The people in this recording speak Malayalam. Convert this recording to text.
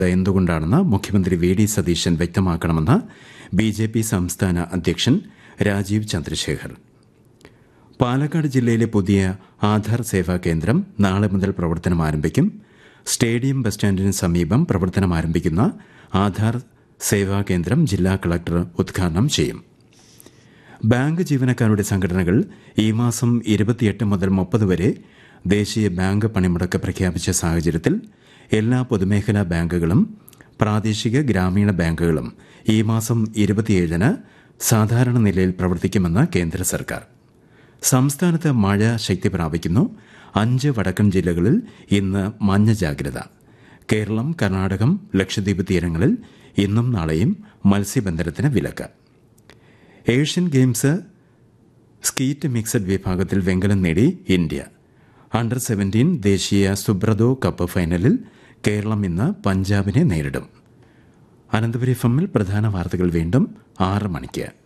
എന്തുകൊണ്ടാണെന്ന് മുഖ്യമന്ത്രി വി ഡി സതീശൻ വ്യക്തമാക്കണമെന്ന് ബിജെപി സംസ്ഥാന അധ്യക്ഷൻ രാജീവ് ചന്ദ്രശേഖർ. പാലക്കാട് ജില്ലയിലെ പുതിയ ആധാർ സേവാ കേന്ദ്രം നാളെ മുതൽ പ്രവർത്തനം ആരംഭിക്കും. സ്റ്റേഡിയം ബസ് സ്റ്റാൻഡിന് സമീപം പ്രവർത്തനം ആരംഭിക്കുന്ന ആധാർ സേവാ കേന്ദ്രം ജില്ലാ കളക്ടർ ഉദ്ഘാടനം ചെയ്യും. ബാങ്ക് ജീവനക്കാരുടെ സംഘടനകൾ ഈ മാസം 28 മുതൽ 30 വരെ ദേശീയ ബാങ്ക് പണിമുടക്ക് പ്രഖ്യാപിച്ച സാഹചര്യത്തിൽ എല്ലാ പൊതുമേഖലാ ബാങ്കുകളും പ്രാദേശിക ഗ്രാമീണ ബാങ്കുകളും ഈ മാസം 27-ന് സാധാരണ നിലയിൽ പ്രവർത്തിക്കുമെന്ന് കേന്ദ്ര സർക്കാർ. സംസ്ഥാനത്ത് മഴ ശക്തി പ്രാപിക്കുന്നു. 5 വടക്കൻ ജില്ലകളിൽ ഇന്ന് മഞ്ഞ ജാഗ്രത. കേരളം, കർണാടകം, ലക്ഷദ്വീപ് തീരങ്ങളിൽ ഇന്നും നാളെയും മത്സ്യബന്ധനത്തിന് വിലക്ക്. ഏഷ്യൻ ഗെയിംസ് സ്കീറ്റ് മിക്സഡ് വിഭാഗത്തിൽ വെങ്കലം നേടി ഇന്ത്യ. അണ്ടർ 17 ദേശീയ സുബ്രതോ കപ്പ് ഫൈനലിൽ കേരളം ഇന്ന് പഞ്ചാബിനെ നേരിടും. അനന്തപുരി എഫ്എമ്മിൽ പ്രധാന വാർത്തകൾ വീണ്ടും 6 മണിക്ക്.